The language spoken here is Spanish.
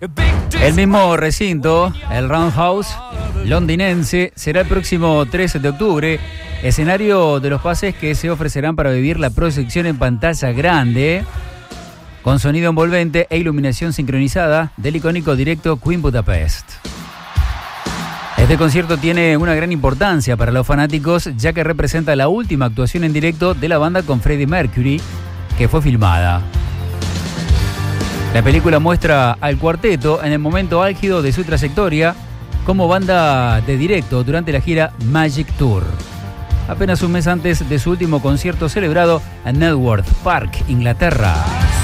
El mismo recinto, el Roundhouse londinense, será el próximo 13 de octubre, escenario de los pases que se ofrecerán para vivir la proyección en pantalla grande, con sonido envolvente e iluminación sincronizada del icónico directo Queen Budapest. Este concierto tiene una gran importancia para los fanáticos, ya que representa la última actuación en directo de la banda con Freddie Mercury, que fue filmada. La película muestra al cuarteto en el momento álgido de su trayectoria como banda de directo durante la gira Magic Tour, apenas un mes antes de su último concierto celebrado en Knebworth Park, Inglaterra.